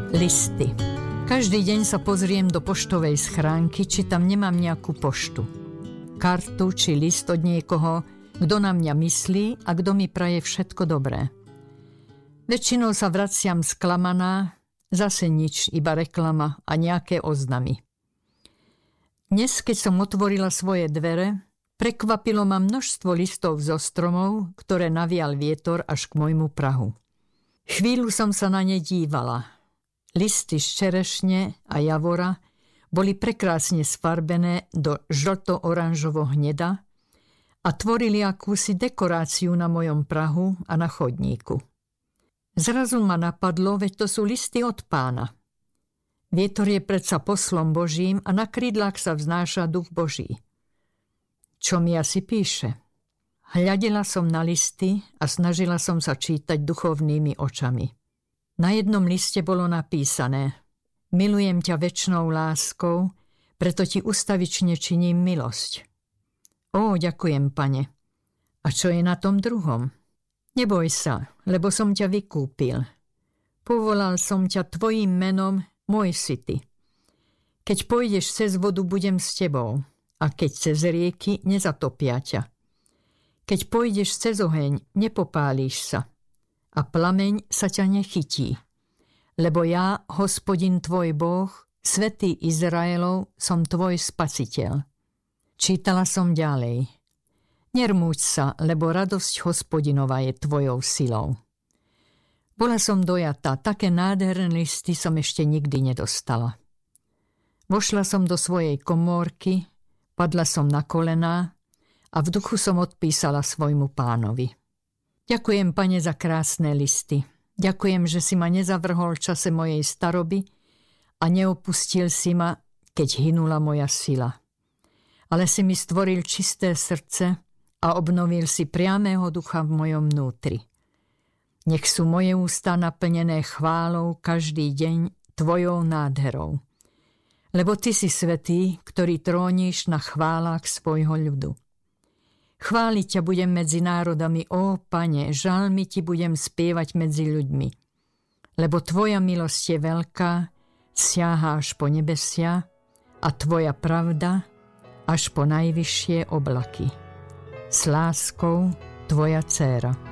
Listy. Každý deň sa pozriem do poštovej schránky, či tam nemám nejakú poštu. Kartu či list od niekoho, kto na mňa myslí a kto mi praje všetko dobré. Väčšinou sa vraciam sklamaná, zase nič, iba reklama a nejaké oznamy. Dnes, keď som otvorila svoje dvere, prekvapilo ma množstvo listov zo stromov, ktoré navial vietor až k môjmu prahu. Chvíľu som sa na ne dívala. Listy z čerešne a javora boli prekrásne sfarbené do žlto-oranžovo hneda a tvorili akúsi dekoráciu na mojom prahu a na chodníku. Zrazu ma napadlo, veď to sú listy od Pána. Vietor je predsa poslom Božím a na krídlach sa vznáša duch Boží. Čo mi asi píše? Hľadela som na listy a snažila som sa čítať duchovnými očami. Na jednom liste bolo napísané: Milujem ťa večnou láskou, preto ti ustavične činím milosť. Ó, ďakujem, Pane. A čo je na tom druhom? Neboj sa, lebo som ťa vykúpil. Povolal som ťa tvojím menom, môj si ty. Keď pôjdeš cez vodu, budem s tebou, a keď cez rieky, nezatopia ťa. Keď pôjdeš cez oheň, nepopálíš sa, a plameň sa ťa nechytí. Lebo ja, Hospodin tvoj Boh, Svätý Izraelov, som tvoj spasiteľ. Čítala som ďalej. Nermúď sa, lebo radosť Hospodinova je tvojou silou. Bola som dojatá, také nádherné listy som ešte nikdy nedostala. Vošla som do svojej komórky, padla som na kolená a v duchu som odpísala svojmu Pánovi. Ďakujem, Pane, za krásne listy. Ďakujem, že si ma nezavrhol v čase mojej staroby a neopustil si ma, keď hynula moja sila. Ale si mi stvoril čisté srdce a obnovil si priamého ducha v mojom vnútri. Nech sú moje ústa naplnené chválou každý deň tvojou nádherou. Lebo ty si svätý, ktorý tróniš na chválach svojho ľudu. Chváliť ťa budem medzi národami, ó Pane, žalmy ti budem spievať medzi ľuďmi. Lebo tvoja milosť je veľká, siaha až po nebesia a tvoja pravda až po najvyššie oblaky. S láskou tvoja dcéra.